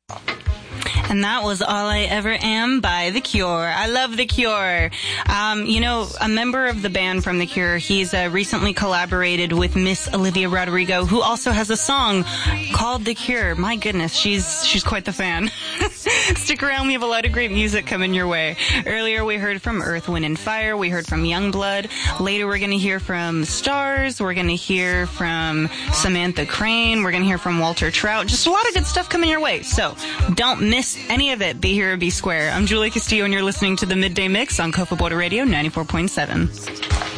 And that was All I Ever Am by The Cure. I love The Cure. A member of the band from The Cure, he's recently collaborated with Miss Olivia Rodrigo, who also has a song called The Cure. My goodness, she's quite the fan. Stick around, we have a lot of great music coming your way. Earlier we heard from Earth, Wind & Fire, we heard from Youngblood. Later we're going to hear from Stars, we're going to hear from Samantha Crane, we're going to hear from Walter Trout. Just a lot of good stuff coming your way, so don't miss any of it. Be here or be square. I'm Julie Castillo, and you're listening to the Midday Mix on Kofa Border Radio 94.7.